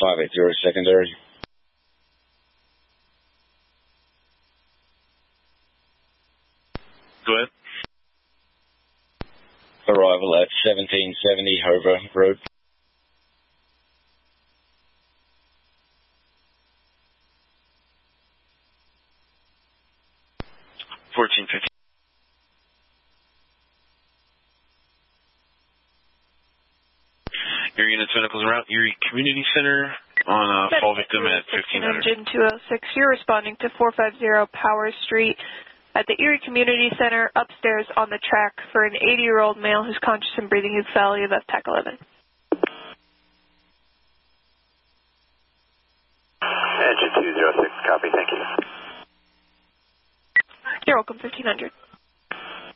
580 secondary. Go ahead. Arrival at 1770 Hova Road. 1450. Erie Units Medical's route, Erie Community Center on fall victim at 1500. Engine 206, you're responding to 450 Powers Street at the Erie Community Center upstairs on the track for an 80-year-old male who's conscious and breathing who's Valley of FTAC 11. Engine 206, copy, thank you. You're welcome, 1500.